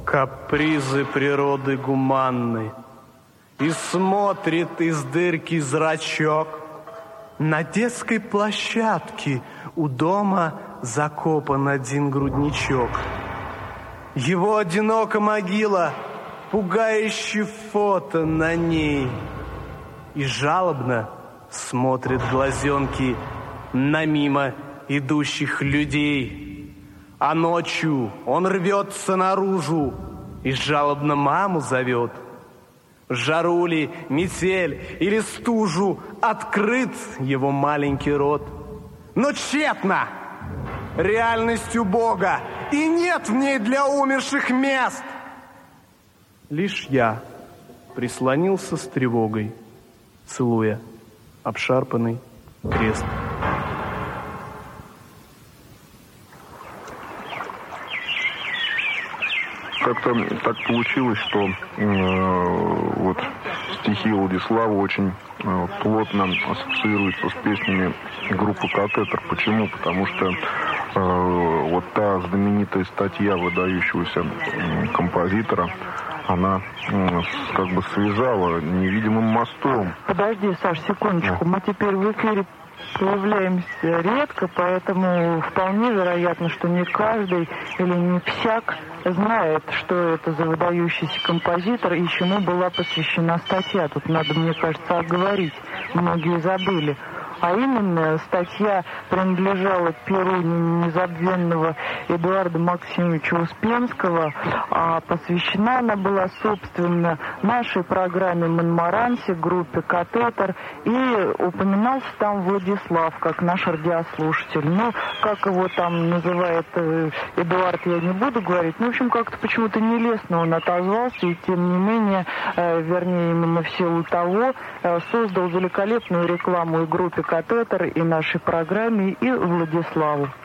Капризы природы гуманны. И смотрит из дырки зрачок. На детской площадке у дома закопан один грудничок. Его одинока могила, пугающее фото на ней. И жалобно смотрят глазенки на мимо идущих людей. А ночью он рвется наружу и жалобно маму зовет. Жару ли, метель или стужу, открыт его маленький рот. Но тщетно! Реальность убога, и нет в ней для умерших мест. Лишь я прислонился с тревогой, целуя обшарпанный крест. Как-то так получилось, что вот стихи Владислава очень плотно ассоциируются с песнями группы «Катетер». Почему? Потому что вот та знаменитая статья выдающегося композитора, она как бы связала невидимым мостом. Подожди, Саш, секундочку. Мы теперь в эфире появляемся редко, поэтому вполне вероятно, что не каждый или не всяк знает, что это за выдающийся композитор и чему была посвящена статья. Тут надо, мне кажется, оговорить. Многие забыли. А именно, статья принадлежала перу незабвенного Эдуарда Максимовича Успенского, а посвящена она была, собственно, нашей программе «Монмаранси», группе «Катетер», и упоминался там Владислав, как наш радиослушатель. Ну, как его там называет Эдуард, я не буду говорить. Ну, в общем, как-то почему-то нелестно он отозвался, и тем не менее, вернее, именно в силу того, создал великолепную рекламу и группе «Катетер», и нашей программе, и Владиславу.